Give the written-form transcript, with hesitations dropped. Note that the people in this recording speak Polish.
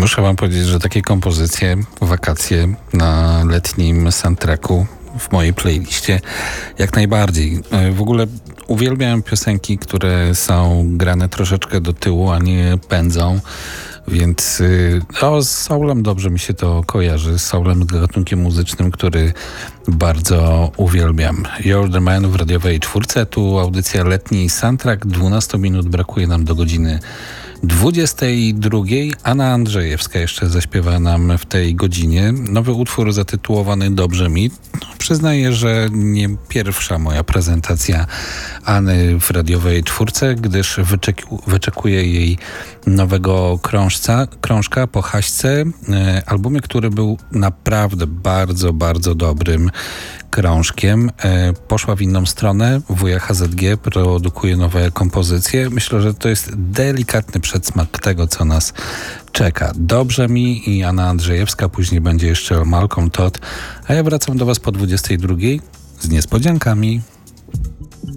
Muszę wam powiedzieć, że takie kompozycje, wakacje na letnim soundtracku w mojej playliście jak najbardziej. W ogóle uwielbiam piosenki, które są grane troszeczkę do tyłu, a nie pędzą. Więc z soulem dobrze mi się to kojarzy. Z soulem, gatunkiem muzycznym, który bardzo uwielbiam. You're the Man w radiowej 4. Tu audycja Letni Soundtrack. 12 minut brakuje nam do godziny 22. Anna Andrzejewska jeszcze zaśpiewa nam w tej godzinie nowy utwór zatytułowany Dobrze mi. Przyznaję, że nie pierwsza moja prezentacja Anny w radiowej 4, gdyż wyczekuję jej nowego krążka po Haśce, albumie, który był naprawdę bardzo, bardzo dobrym krążkiem. Poszła w inną stronę. Wuja HZG produkuje nowe kompozycje. Myślę, że to jest delikatny przedsmak tego, co nas czeka. Dobrze mi i Anna Andrzejewska. Później będzie jeszcze Malcolm Todd. A ja wracam do was po 22 z niespodziankami.